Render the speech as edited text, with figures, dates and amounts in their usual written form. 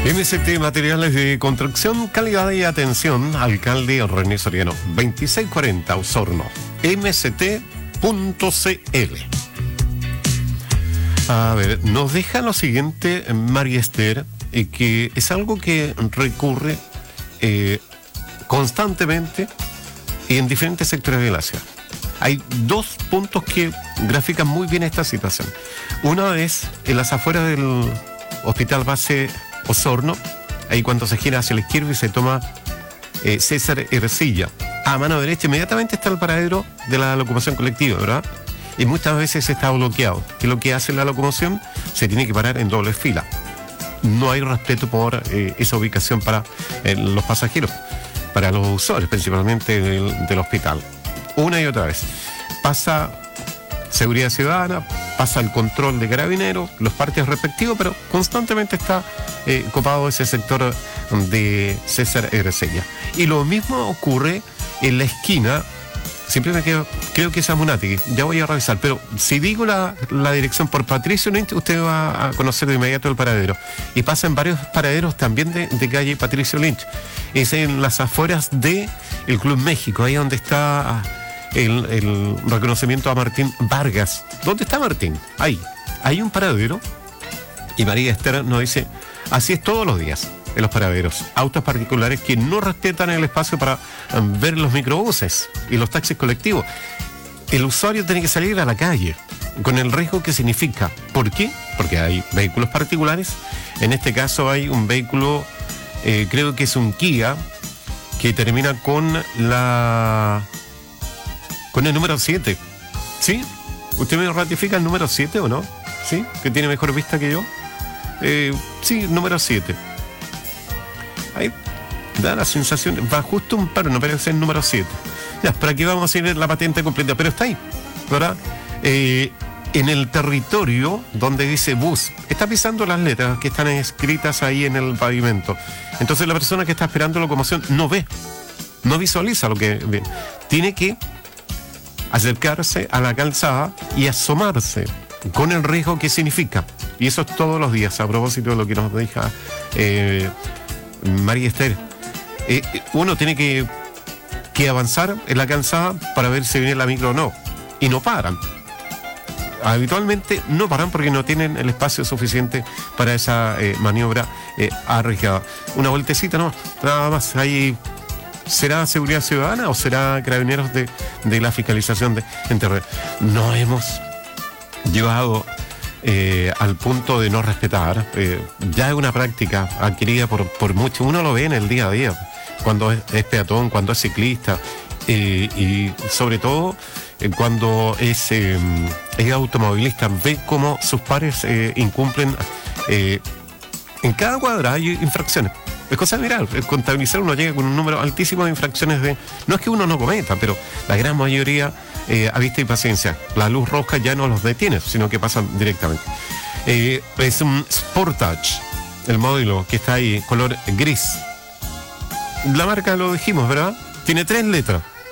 MST Materiales de Construcción, calidad y atención. Alcalde René Soriano, 2640 Osorno. MST.cl. A ver, nos deja lo siguiente María Esther, que es algo que recurre constantemente en diferentes sectores de la ciudad. Hay dos puntos que grafican muy bien esta situación. Una es en las afueras del Hospital Base Osorno, ahí cuando se gira hacia la izquierda y se toma César Ercilla. A mano derecha inmediatamente está el paradero de la locomoción colectiva, ¿verdad? Y muchas veces está bloqueado. ¿Qué es lo que hace la locomoción? Se tiene que parar en doble fila. No hay respeto por esa ubicación para los pasajeros, para los usuarios, principalmente del hospital. Una y otra vez. Pasa seguridad ciudadana, pasa el control de carabineros, los partidos respectivos, pero constantemente está copado ese sector de César Ercilla. Y lo mismo ocurre en la esquina. Siempre me quedo, creo que es Amunátegui, ya voy a revisar, pero si digo la dirección por Patricio Lynch, usted va a conocer de inmediato el paradero. Y pasa en varios paraderos también de calle Patricio Lynch. Es en las afueras del Club México, ahí donde está el reconocimiento a Martín Vargas. ¿Dónde está Martín? Ahí. Hay un paradero, y María Esther nos dice, así es todos los días en los paraderos. Autos particulares que no respetan el espacio para ver los microbuses y los taxis colectivos. El usuario tiene que salir a la calle con el riesgo que significa. ¿Por qué? Porque hay vehículos particulares. En este caso hay un vehículo, creo que es un Kia, que termina con el número 7. ¿Sí? ¿Usted me ratifica el número 7 o no? ¿Sí? ¿Que tiene mejor vista que yo? Sí, número 7. Ahí da la sensación, va justo un paro, no parece el número 7. Ya, para aquí vamos a ir la patente completa, pero está ahí, ¿verdad? En el territorio donde dice bus, está pisando las letras que están escritas ahí en el pavimento. Entonces la persona que está esperando locomoción no ve, no visualiza lo que ve. Tiene que acercarse a la calzada y asomarse con el riesgo que significa. Y eso es todos los días, a propósito de lo que nos deja María Esther. Uno tiene que avanzar en la calzada para ver si viene la micro o no. Y no paran. Habitualmente no paran porque no tienen el espacio suficiente para esa maniobra arriesgada. Una vueltecita, no, nada más. Ahí, ¿será seguridad ciudadana o será carabineros de la fiscalización en terreno? No hemos llevado al punto de no respetar. Ya es una práctica adquirida por mucho. Uno lo ve en el día a día, cuando es peatón, cuando es ciclista, y sobre todo cuando es automovilista, ve cómo sus pares incumplen. En cada cuadra hay infracciones. Es cosa de mirar, el contabilizar uno llega con un número altísimo de infracciones no es que uno no cometa, pero la gran mayoría a vista y paciencia. La luz roja ya no los detiene, sino que pasan directamente. Es un Sportage, el modelo que está ahí, color gris. La marca lo dijimos, ¿verdad? Tiene 3 letras.